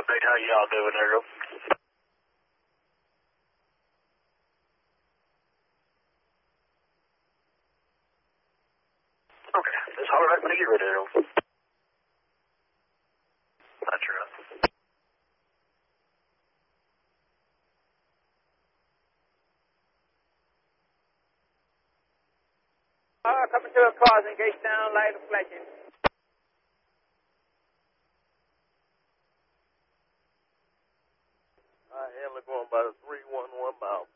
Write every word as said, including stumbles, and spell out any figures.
update how y'all doing there, girl. Okay, just holler back when you get ready, Earl. That's right. Uh, coming to a crossing, gate down, light of flashing. I am going by the three one one mile.